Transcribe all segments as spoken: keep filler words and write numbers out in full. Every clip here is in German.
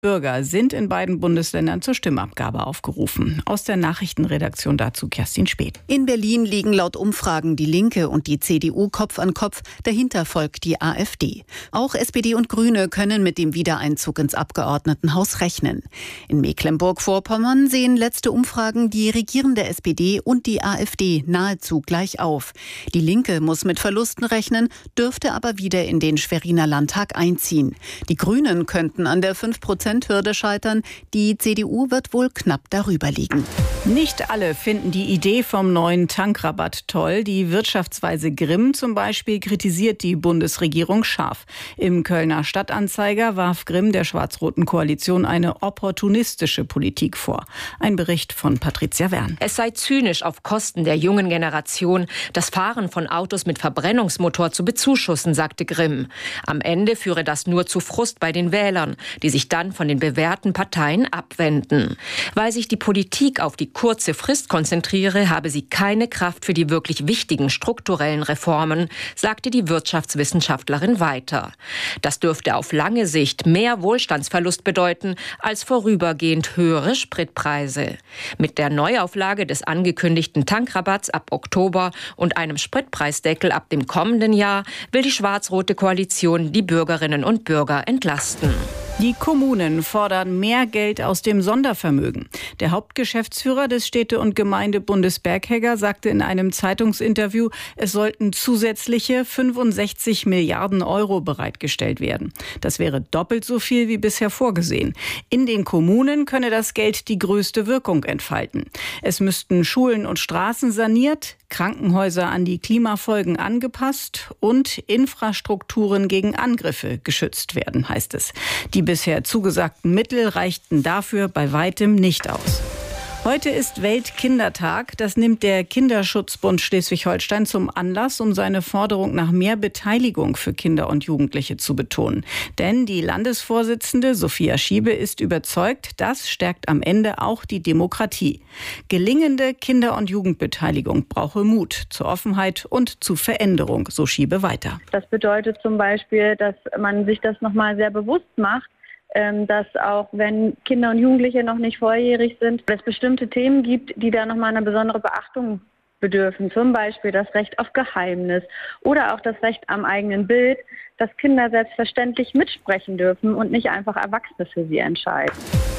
Bürger sind in beiden Bundesländern zur Stimmabgabe aufgerufen. Aus der Nachrichtenredaktion dazu Kerstin Speth. In Berlin liegen laut Umfragen die Linke und die C D U Kopf an Kopf. Dahinter folgt die AfD. Auch S P D und Grüne können mit dem Wiedereinzug ins Abgeordnetenhaus rechnen. In Mecklenburg-Vorpommern sehen letzte Umfragen die regierende S P D und die AfD nahezu gleich auf. Die Linke muss mit Verlusten rechnen, dürfte aber wieder in den Schweriner Landtag einziehen. Die Grünen könnten an der fünf Prozent Hürde scheitern. Die C D U wird wohl knapp darüber liegen. Nicht alle finden die Idee vom neuen Tankrabatt toll. Die Wirtschaftsweise Grimm zum Beispiel kritisiert die Bundesregierung scharf. Im Kölner Stadtanzeiger warf Grimm der schwarz-roten Koalition eine opportunistische Politik vor. Ein Bericht von Patricia Wern. Es sei zynisch, auf Kosten der jungen Generation das Fahren von Autos mit Verbrennungsmotor zu bezuschussen, sagte Grimm. Am Ende führe das nur zu Frust bei den Wählern, die sich dann von den bewährten Parteien abwenden. Weil sich die Politik auf die kurze Frist konzentriere, habe sie keine Kraft für die wirklich wichtigen strukturellen Reformen, sagte die Wirtschaftswissenschaftlerin weiter. Das dürfte auf lange Sicht mehr Wohlstandsverlust bedeuten als vorübergehend höhere Spritpreise. Mit der Neuauflage des angekündigten Tankrabatts ab Oktober und einem Spritpreisdeckel ab dem kommenden Jahr will die schwarz-rote Koalition die Bürgerinnen und Bürger entlasten. Die Kommunen fordern mehr Geld aus dem Sondervermögen. Der Hauptgeschäftsführer des Städte- und Gemeindebundes Berghegger sagte in einem Zeitungsinterview, es sollten zusätzliche fünfundsechzig Milliarden Euro bereitgestellt werden. Das wäre doppelt so viel wie bisher vorgesehen. In den Kommunen könne das Geld die größte Wirkung entfalten. Es müssten Schulen und Straßen saniert, Krankenhäuser an die Klimafolgen angepasst und Infrastrukturen gegen Angriffe geschützt werden, heißt es. Die bisher zugesagten Mittel reichten dafür bei weitem nicht aus. Heute ist Weltkindertag. Das nimmt der Kinderschutzbund Schleswig-Holstein zum Anlass, um seine Forderung nach mehr Beteiligung für Kinder und Jugendliche zu betonen. Denn die Landesvorsitzende Sophia Schiebe ist überzeugt, das stärkt am Ende auch die Demokratie. Gelingende Kinder- und Jugendbeteiligung brauche Mut zur Offenheit und zu Veränderung, so Schiebe weiter. Das bedeutet zum Beispiel, dass man sich das nochmal sehr bewusst macht, dass auch wenn Kinder und Jugendliche noch nicht volljährig sind, es bestimmte Themen gibt, die da nochmal eine besondere Beachtung bedürfen. Zum Beispiel das Recht auf Geheimnis oder auch das Recht am eigenen Bild, dass Kinder selbstverständlich mitsprechen dürfen und nicht einfach Erwachsene für sie entscheiden.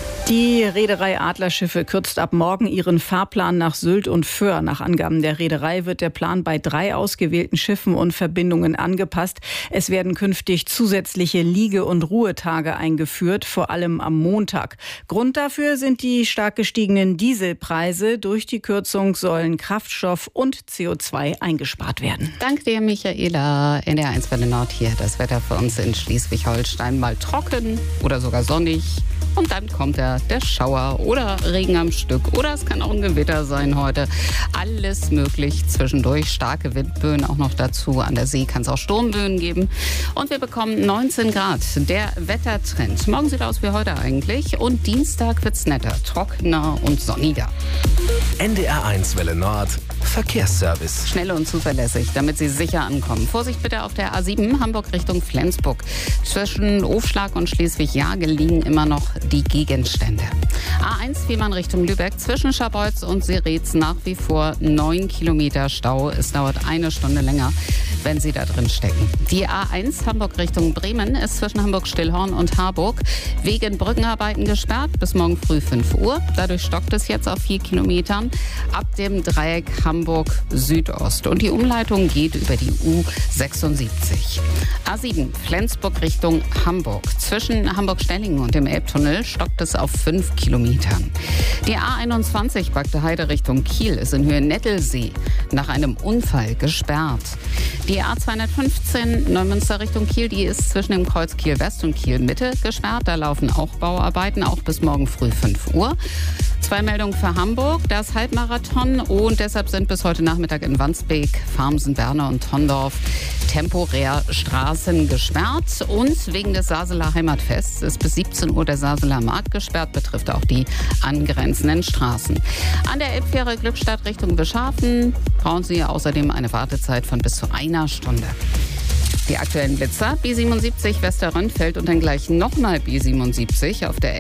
Die Reederei Adlerschiffe kürzt ab morgen ihren Fahrplan nach Sylt und Föhr. Nach Angaben der Reederei wird der Plan bei drei ausgewählten Schiffen und Verbindungen angepasst. Es werden künftig zusätzliche Liege- und Ruhetage eingeführt, vor allem am Montag. Grund dafür sind die stark gestiegenen Dieselpreise. Durch die Kürzung sollen Kraftstoff und C O zwei eingespart werden. Danke dir, Michaela. In der eins Welle Nord hier das Wetter für uns in Schleswig-Holstein. Mal trocken oder sogar sonnig. Und dann kommt der, der Schauer oder Regen am Stück. Oder es kann auch ein Gewitter sein heute. Alles möglich zwischendurch. Starke Windböen auch noch dazu. An der See kann es auch Sturmböen geben. Und wir bekommen neunzehn Grad. Der Wettertrend. Morgen sieht aus wie heute eigentlich. Und Dienstag wird's netter, trockener und sonniger. N D R eins Welle Nord. Verkehrsservice. Schnell und zuverlässig, damit Sie sicher ankommen. Vorsicht bitte auf der A sieben, Hamburg Richtung Flensburg. Zwischen Ofschlag und Schleswig-Jagel liegen immer noch die Gegenstände. A eins Fehmarn Richtung Lübeck. Zwischen Scharbeutz und Seretz nach wie vor neun Kilometer Stau. Es dauert eine Stunde länger, wenn Sie da drin stecken. Die A eins Hamburg Richtung Bremen ist zwischen Hamburg-Stillhorn und Harburg wegen Brückenarbeiten gesperrt bis morgen früh fünf Uhr. Dadurch stockt es jetzt auf vier Kilometern ab dem Dreieck Hamburg Südost. Und die Umleitung geht über die U sechsundsiebzig. A sieben Flensburg Richtung Hamburg. Zwischen Hamburg-Stellingen und dem Elbtunnel stockt es auf fünf Kilometern. Die A einundzwanzig Bagde Heide Richtung Kiel ist in Höhe Nettelsee nach einem Unfall gesperrt. Die A zweihundertfünfzehn Neumünster Richtung Kiel, die ist zwischen dem Kreuz Kiel West und Kiel Mitte gesperrt. Da laufen auch Bauarbeiten, auch bis morgen früh fünf Uhr. Zwei Meldungen für Hamburg, das Halbmarathon und deshalb sind bis heute Nachmittag in Wandsbek, Farmsen, Berne und Tondorf temporär Straßen gesperrt. Und wegen des Saseler Heimatfests ist bis siebzehn Uhr der Saseler Markt gesperrt, betrifft auch die angrenzenden Straßen. An der Elbfähre Glückstadt Richtung Bischhafen brauchen Sie außerdem eine Wartezeit von bis zu einer Stunde. Die aktuellen Blitzer, B siebenundsiebzig Westerrönfeld und dann gleich nochmal B siebenundsiebzig auf der